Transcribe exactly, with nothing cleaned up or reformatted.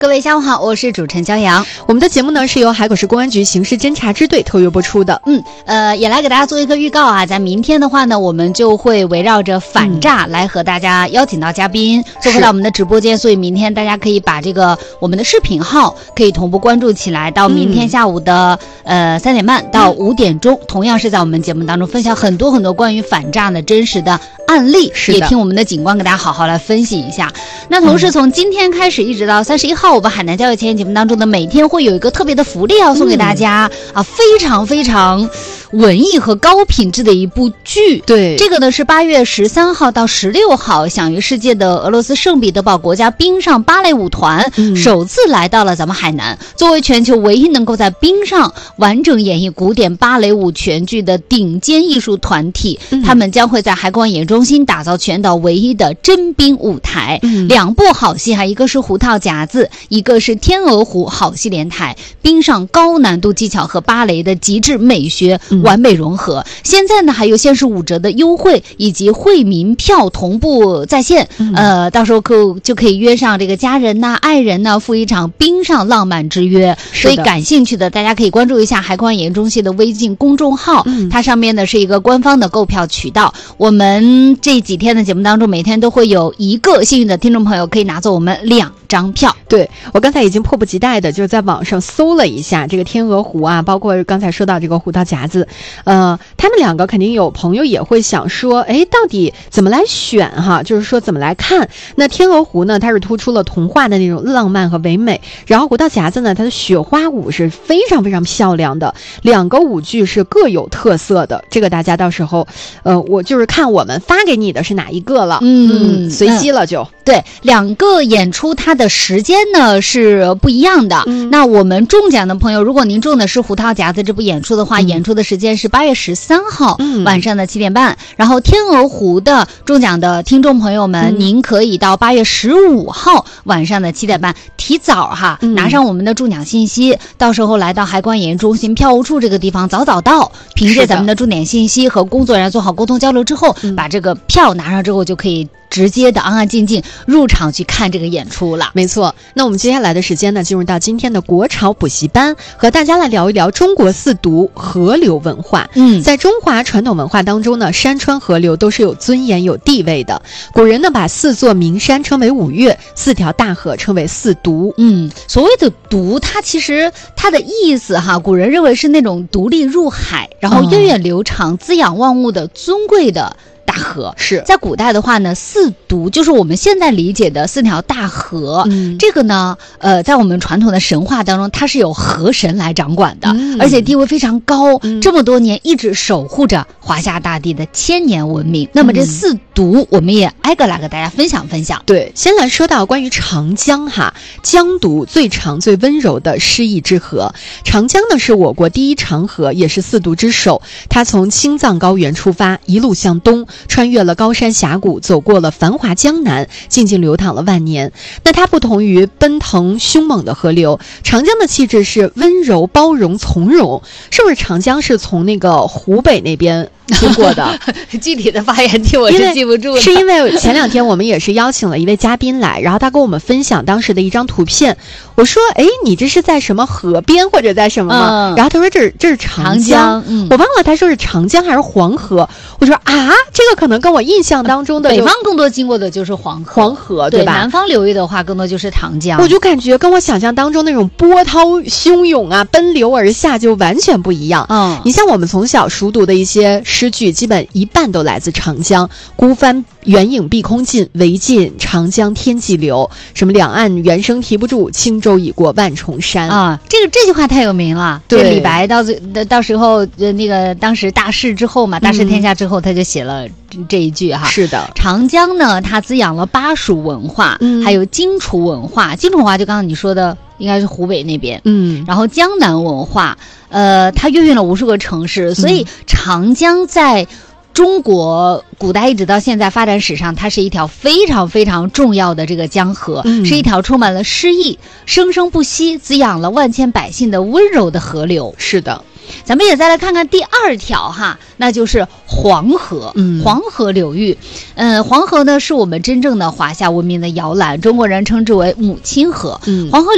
各位下午好，我是主持人骄阳。 我们的节目呢是由海口市公安局刑事侦查支队特约播出的。 嗯，呃，也来给大家做一个预告啊，在明天的话呢，我们就会围绕着反诈来和大家邀请到嘉宾做回到我们的直播间，所以明天大家可以把这个我们的视频号可以同步关注起来，到明天下午的、嗯、呃三点半到五点钟、嗯，同样是在我们节目当中分享很多很多关于反诈的真实的案例，也听我们的警官给大家好好来分析一下。那同时从今天开始一直到三十一号。我们海南教育前沿节目当中呢，每天会有一个特别的福利要送给大家、嗯、啊，非常非常文艺和高品质的一部剧。 对， 这个呢是八月十三号到十六号，享誉世界的俄罗斯圣彼得堡国家冰上芭蕾舞团、嗯、首次来到了咱们海南，作为全球唯一能够在冰上完整演绎古典芭蕾舞全剧的顶尖艺术团体、嗯、他们将会在海关演艺中心打造全岛唯一的真冰舞台、嗯、两部好戏哈，一个是胡桃夹子，一个是天鹅湖好戏连台，冰上高难度技巧和芭蕾的极致美学完美融合、嗯、现在呢还有限时五折的优惠以及惠民票同步在线、嗯、呃，到时候可就可以约上这个家人呐、爱人呐，赴一场冰上浪漫之约。所以感兴趣的大家可以关注一下海关演艺中心的微信公众号、嗯、它上面呢是一个官方的购票渠道。我们这几天的节目当中，每天都会有一个幸运的听众朋友可以拿走我们两张票。 对，我刚才已经迫不及待的就是在网上搜了一下这个天鹅湖啊，包括刚才说到这个胡桃夹子，呃，他们两个肯定有朋友也会想说，哎，到底怎么来选哈？就是说怎么来看？那天鹅湖呢，它是突出了童话的那种浪漫和唯美，然后胡桃夹子呢，它的雪花舞是非常非常漂亮的，两个舞剧是各有特色的。这个大家到时候，呃，我就是看我们发给你的是哪一个了，嗯，随机了就、嗯、 对，两个演出它的时间呢是不一样的、嗯、那我们中奖的朋友，如果您中的是胡桃夹子这部演出的话、嗯、演出的时间是八月十三号、嗯、晚上的七点半，然后天鹅湖的中奖的听众朋友们、嗯、您可以到八月十五号晚上的七点半提早哈、嗯、拿上我们的中奖信息，到时候来到海关演艺中心票务处这个地方早早到，凭借咱们的重点信息和工作人员做好沟通交流之后、嗯、把这个票拿上之后就可以直接的安安静静入场去看这个演出了。 没错，那我们接下来的时间呢，进入到今天的国潮补习班，和大家来聊一聊中国四渎河流文化。嗯，在中华传统文化当中呢，山川河流都是有尊严有地位的。古人呢把四座名山称为五岳，四条大河称为四渎。 嗯，所谓的渎，它其实它的意思哈，古人认为是那种独立入海，然后源远流长、滋养万物的尊贵的大河。 是在古代的话呢，四渎就是我们现在理解的四条大河、嗯、这个呢呃，在我们传统的神话当中，它是由河神来掌管的、嗯、而且地位非常高、嗯、这么多年一直守护着华夏大地的千年文明、嗯、那么这四渎我们也挨个来给大家分享分享。 对，先来说到关于长江哈，江渎最长最温柔的诗意之河。长江呢是我国第一长河，也是四渎之首，它从青藏高原出发，一路向东，穿越了高山峡谷，走过了繁华江南，静静流淌了万年。那它不同于奔腾凶猛的河流，长江的气质是温柔包容从容。是不是长江是从那个湖北那边经过的？ 具体的发言地我是记不住的。 是因为前两天我们也是邀请了一位嘉宾来，然后他跟我们分享当时的一张图片。我说，哎，你这是在什么河边或者在什么吗？嗯、然后他说这是这是长江， 长江嗯、 我忘了他说是长江还是黄河。我说啊，这个可能跟我印象当中的北方更多经过的就是黄河， 黄河对吧？ 对，南方流域的话更多就是长江。 我就感觉跟我想象当中那种波涛汹涌啊，奔流而下就完全不一样。嗯，你像我们从小熟读的一些诗句，基本一半都来自长江。孤帆远影碧空尽，唯见长江天际流。什么两岸猿声啼不住，轻舟已过万重山啊！这个这句话太有名了。对，李白到最到时候呃那个当时大势之后嘛，大势天下之后，他就写了这一句哈。 是的， 长江呢，它滋养了巴蜀文化，嗯、还有荆楚文化。荆楚文化就刚刚你说的，应该是湖北那边。嗯，然后江南文化，呃，它孕育了无数个城市，所以长江在中国古代一直到现在发展史上，它是一条非常非常重要的这个江河，嗯、是一条充满了诗意、生生不息、滋养了万千百姓的温柔的河流。 是的。 咱们也再来看看第二条哈，那就是黄河。嗯，黄河流域，嗯，黄河呢是我们真正的华夏文明的摇篮，中国人称之为母亲河。嗯，黄河